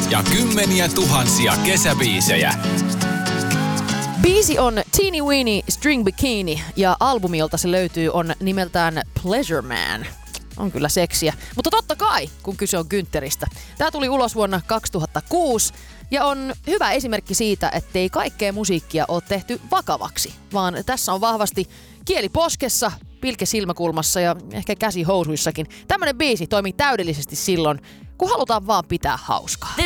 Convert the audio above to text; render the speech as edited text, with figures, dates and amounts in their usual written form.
ja kymmeniä tuhansia kesäbiisejä. Biisi on Teeny Weeny String Bikini ja albumi, jolta se löytyy, on nimeltään Pleasure Man. On kyllä seksiä, mutta totta kai, kun kyse on Güntheristä. Tää tuli ulos vuonna 2006 ja on hyvä esimerkki siitä, ettei kaikkea musiikkia ole tehty vakavaksi, vaan tässä on vahvasti kieli poskessa, pilke silmäkulmassa ja ehkä käsi housuissakin. Tämmönen biisi toimii täydellisesti silloin, kun halutaan vaan pitää hauskaa.